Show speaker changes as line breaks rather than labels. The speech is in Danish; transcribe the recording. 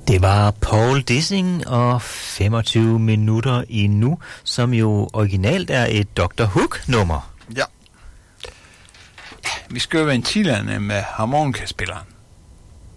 Det var Paul Dissing og 25 minutter endnu, som jo originalt er et Dr. Hook-nummer.
Ja. Vi skal jo ventilerne med harmonikaspilleren.